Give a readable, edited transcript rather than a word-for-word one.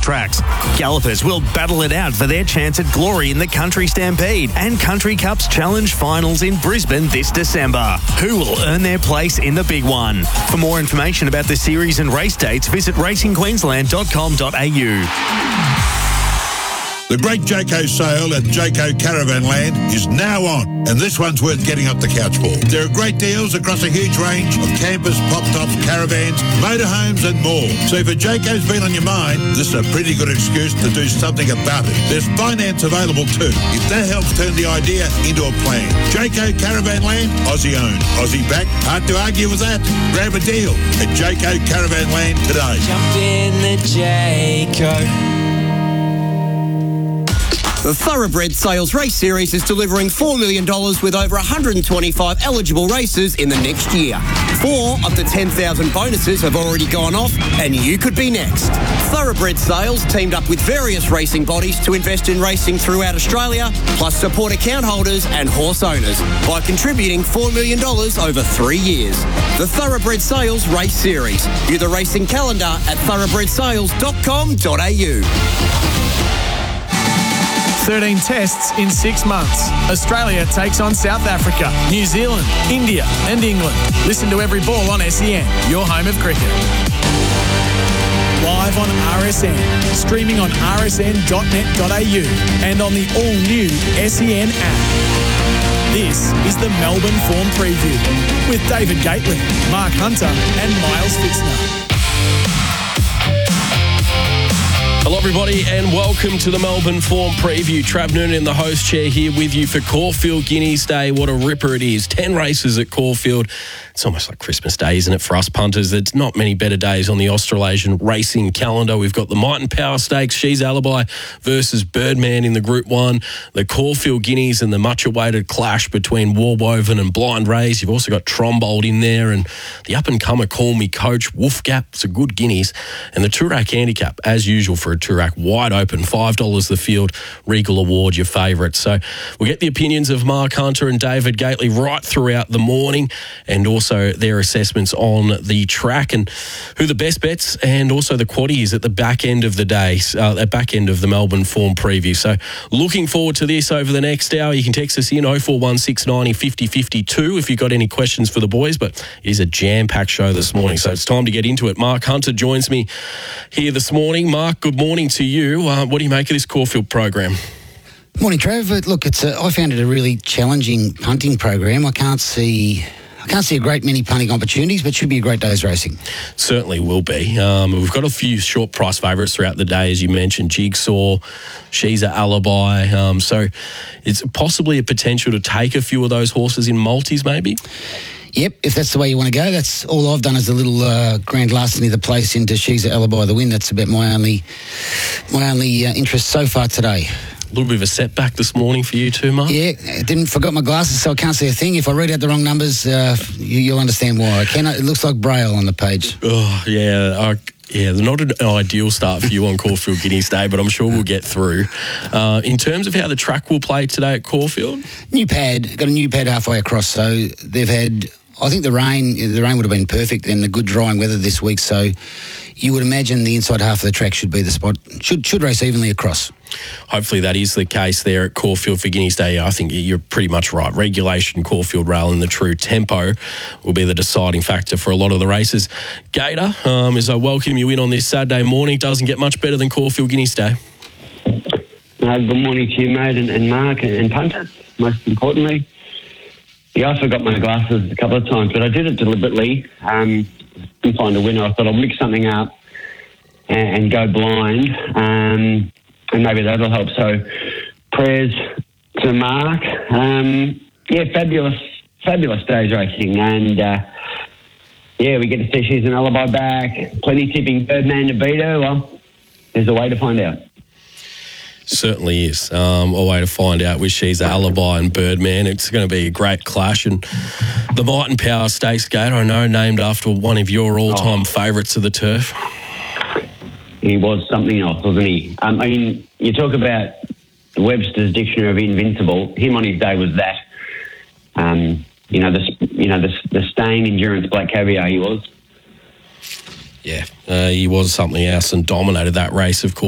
tracks. Gallopers will battle it out for their chance at glory in the Country Stampede and Country Cups Challenge Finals in Brisbane this December. Who will earn their place in the big one? For more information about the series and race dates, visit racingqueensland.com.au. The great Jayco sale at Jayco Caravan Land is now on, and this one's worth getting up the couch for. There are great deals across a huge range of campers, pop-tops, caravans, motorhomes and more. So if a Jayco's been on your mind, this is a pretty good excuse to do something about it. There's finance available too, if that helps turn the idea into a plan. Jayco Caravan Land, Aussie owned, Aussie backed. Hard to argue with that. Grab a deal at Jayco Caravan Land today. Jump in the Jayco. The Thoroughbred Sales Race Series is delivering $4 million with over 125 eligible races in the next year. 4 of the 10,000 bonuses have already gone off, and you could be next. Thoroughbred Sales teamed up with various racing bodies to invest in racing throughout Australia, plus support account holders and horse owners by contributing $4 million over 3 years. The Thoroughbred Sales Race Series. View the racing calendar at thoroughbredsales.com.au. 13 tests in 6 months. Australia takes on South Africa, New Zealand, India and England. Listen to Every Ball on SEN, your home of cricket. Live on RSN, streaming on rsn.net.au and on the all-new SEN app. This is the Melbourne Form Preview with David Gately, Mark Hunter and Miles Fitzner. Hello everybody and welcome to the Melbourne Form Preview. Trav Noonan in the host chair here with you for Caulfield Guineas Day. What a ripper it is. 10 races at Caulfield. It's almost like Christmas Day, isn't it, for us punters? There's not many better days on the Australasian racing calendar. We've got the Might and Power Stakes, She's Alibi versus Birdman in the Group 1, the Caulfield Guineas and the much-awaited clash between Warwoven and Blind Rays. You've also got Trombold in there and the up-and-comer Call Me Coach, Wolf Gap, it's a good Guineas, and the Toorak Handicap, as usual for a Toorak, wide open, $5 the field, Regal Award, your favourite. So we'll get the opinions of Mark Hunter and David Gately right throughout the morning and also their assessments on the track and who the best bets and also the quaddies at the back end of the day, at back end of the Melbourne Form Preview. So looking forward to this over the next hour. You can text us in 041690 50 52 if you've got any questions for the boys, but it is a jam-packed show this morning, so it's time to get into it. Mark Hunter joins me here this morning. Mark, good morning to you. What do you make of this Caulfield program? Morning, Trav. Look, I found it a really challenging punting program. I can't see a great many punting opportunities, but should be a great day's racing. Certainly will be. We've got a few short price favourites throughout the day, as you mentioned, Jigsaw, She's an Alibi. So it's possibly a potential to take a few of those horses in multis, maybe? Yep, if that's the way you want to go. That's all I've done is a little grand larceny the place into She's an Alibi the win. That's about my only interest so far today. A little bit of a setback this morning for you too, Mark? Yeah, I forgot my glasses, so I can't see a thing. If I read out the wrong numbers, you'll understand why. It looks like Braille on the page. Oh, yeah. Yeah, not an ideal start for you on Caulfield Guineas Day, but I'm sure we'll get through. In terms of how the track will play today at Caulfield? New pad. Got a new pad halfway across, so they've had... I think the rain would have been perfect and the good drying weather this week, so you would imagine the inside half of the track should be the spot. Should race evenly across. Hopefully that is the case there at Caulfield for Guineas Day. I think you're pretty much right. Regulation, Caulfield rail and the true tempo will be the deciding factor for a lot of the races. Gator, as I welcome you in on this Saturday morning, doesn't get much better than Caulfield Guineas Day. Good morning to you, mate, and Mark and Punter, most importantly. Yeah, I forgot my glasses a couple of times, but I did it deliberately. Didn't find a winner. I thought I'll mix something up and go blind, and maybe that'll help. So, prayers to Mark. Fabulous day's racing, and we get to see She's an Alibi back. Plenty tipping Birdman to beat her. Well, there's a way to find out. Certainly is a way to find out with She's an Alibi and Birdman. It's going to be a great clash. And the Might and Power Stakes, Gator, I know, named after one of your all-time favourites of the turf. He was something else, wasn't he? I mean, you talk about Webster's Dictionary of Invincible. Him on his day was that. The staying endurance black caviar he was. Yeah, he was something else and dominated that race, of course.